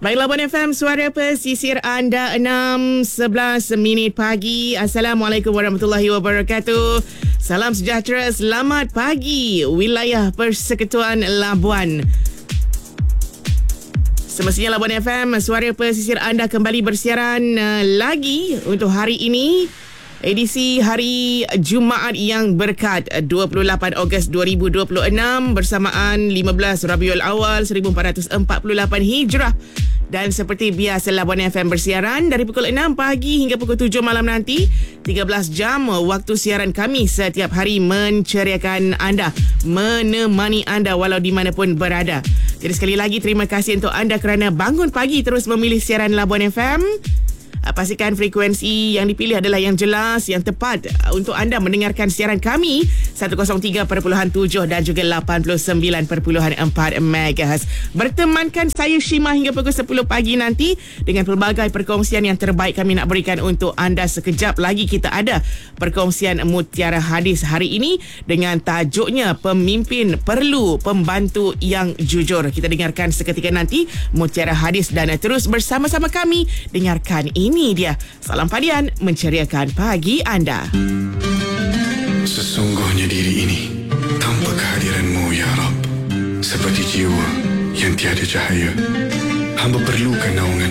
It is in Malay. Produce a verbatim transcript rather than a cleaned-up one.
Baiklah, Labuan F M, suara pesisir anda, enam sebelas minit pagi. Assalamualaikum warahmatullahi wabarakatuh. Salam sejahtera, selamat pagi wilayah Persekutuan Labuan. Semestinya Labuan F M, suara pesisir anda kembali bersiaran uh, lagi untuk hari ini. Edisi hari Jumaat yang berkat, dua puluh lapan Ogos dua ribu dua puluh enam bersamaan lima belas Rabiul Awal seribu empat ratus empat puluh lapan Hijrah. Dan seperti biasa, Labuan F M bersiaran dari pukul enam pagi hingga pukul tujuh malam nanti. tiga belas jam waktu siaran kami setiap hari menceriakan anda, menemani anda walau di mana pun berada. Jadi sekali lagi terima kasih untuk anda kerana bangun pagi terus memilih siaran Labuan F M. Pastikan frekuensi yang dipilih adalah yang jelas, yang tepat untuk anda mendengarkan siaran kami seratus tiga perpuluhan tujuh dan juga lapan puluh sembilan perpuluhan empat megahertz. Bertemankan saya Shima hingga pukul sepuluh pagi nanti dengan pelbagai perkongsian yang terbaik kami nak berikan untuk anda. Sekejap lagi kita ada perkongsian Mutiara Hadis hari ini dengan tajuknya Pemimpin Perlu Pembantu yang Jujur. Kita dengarkan seketika nanti Mutiara Hadis dan terus bersama-sama kami dengarkan ini. Ini dia Salam Padian menceriakan pagi anda. Sesungguhnya diri ini tanpa kehadiranmu ya Rab, seperti jiwa yang tiada cahaya. Hamba perlukan naungan